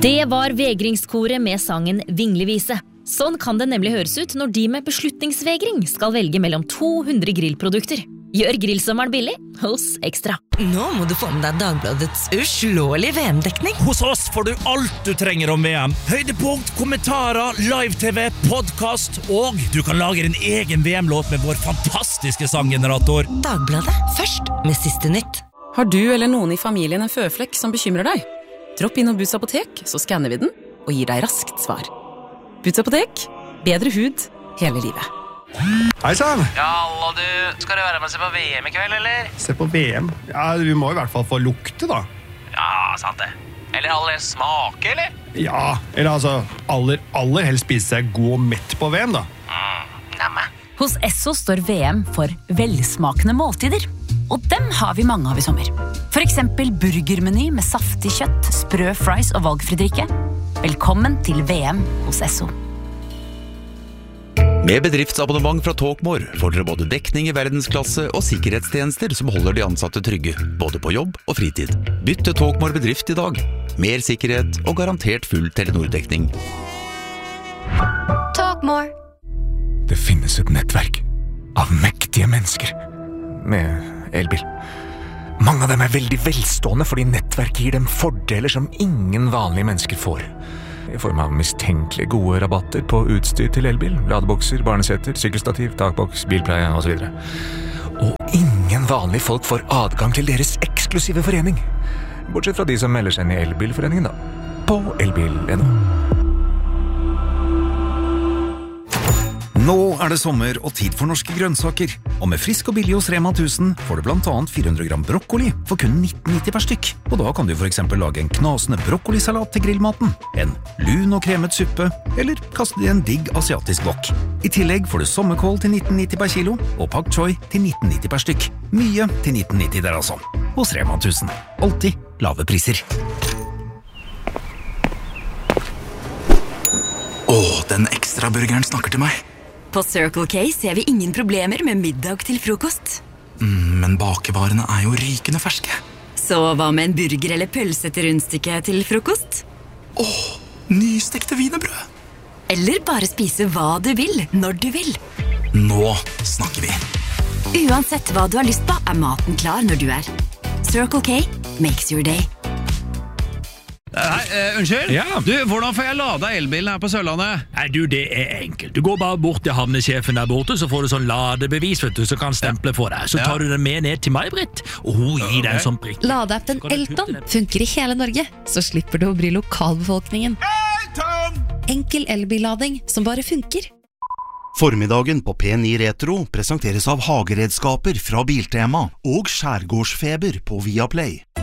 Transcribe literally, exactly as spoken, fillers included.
Det var vegringskoret med sangen Vinglevise. Sånn kan det nemlig høres ut når de med beslutningsvegring skal velge mellom to hundre grillprodukter. Gjør grillsommeren billig hos Ekstra. Nå må du få med deg Dagbladets uslåelige V M-dekning. Hos oss får du alt du trenger om V M. Høydepunkt, kommentarer, live-tv, podcast, og du kan lage din egen V M-låt med vår fantastiske sanggenerator. Dagbladet, først med siste nytt. Har du eller noen i familien en føflekk som bekymrer deg? Dropp inn og Boots apotek, så skanner vi den og gir deg raskt svar. Boots apotek, bedre hud hele livet. Hei sann! Ja, hallo du. Skal du være med og se på V M i kveld, eller? Se på V M? Ja, vi må i hvert fall få lukte da. Ja, sant det. Eller aller smake, eller? Ja, eller altså aller, aller helst spise seg god og mett på V M da. Mm, nemme. Hos Esso står V M for velsmakende måltider. Og dem har vi mange av i sommer. For eksempel burgermeny med saftig kjøtt, sprø fries og valgfri drikke. Velkommen til V M hos Esso. Med bedriftsabonnement fra Talkmore får dere både dekning i verdensklasse og sikkerhetstjenester som holder de ansatte trygge, både på jobb og fritid. Bytt til Talkmore bedrift i dag. Mer sikkerhet og garantert full Telenor-dekning. Talkmore. Det finnes et nettverk av mektige mennesker med elbil. Mange av dem er veldig velstående fordi nettverket gir dem fordeler som ingen vanlige mennesker får. I form av mistenkelig gode rabatter på utstyr til elbil, ladebokser, barnesetter, sykkelstativ, takboks, bilpleie og så videre. Og ingen vanlige folk får adgang til deres eksklusive forening. Bortsett fra de som melder seg inn i elbilforeningen da, på elbil punktum no. Nå er det sommer og tid for norske grønnsaker. Og med frisk og billig hos Rema tusen får du blant annet fire hundre gram brokkoli for kun nitten nitti per stykk. Og da kan du for eksempel lage en knasende brokkolisalat til grillmaten, en lun og kremet suppe, eller kaste det i en digg asiatisk wok. I tillegg får du sommerkål til nitten nitti per kilo, og pak choi til nitten nitti per stykk. Mye til nitten nitti der altså. Hos Rema tusen. Alltid lave priser. Åh, den ekstra burgeren snakker til meg. På Circle K ser vi ingen problemer med middag til frokost. Mm, men bakevarene er jo rykende ferske. Så hva med en burger eller pølse til rundstykke til frokost? Åh, nystekte wienerbrød. Eller bare spise hva du vil, når du vil. Nå snakker vi. Uansett hva du har lyst på, er maten klar når du er. Circle K makes your day. Hei, uh, unnskyld? Ja. Du, hvordan får jeg lada elbilen her på Sørlandet? Nei, du, det er enkelt. Du går bare bort til havnesjefen der borte, så får du sånn ladebevis, vet du, så kan stemple for deg. Så tar du den med ned til meg, Britt, og hun gir deg en sånn prikk. Ladeappen Elton funker i hele Norge, så slipper du å bry lokalbefolkningen. Elton! Enkel elbillading som bare funker. Formiddagen på P ni Retro presenteres av hageredskaper fra Biltema og skjærgårdsfeber på Viaplay.